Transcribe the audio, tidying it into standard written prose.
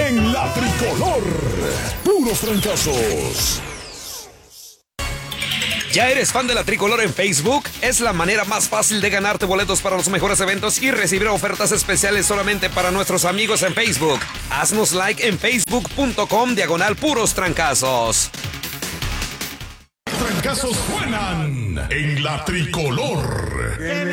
en la tricolor. Puros trancazos. ¿Ya eres fan de la Tricolor en Facebook? Es la manera más fácil de ganarte boletos para los mejores eventos y recibir ofertas especiales solamente para nuestros amigos en Facebook. Haznos like en facebook.com/puros trancazos. Trancazos suenan en la tricolor.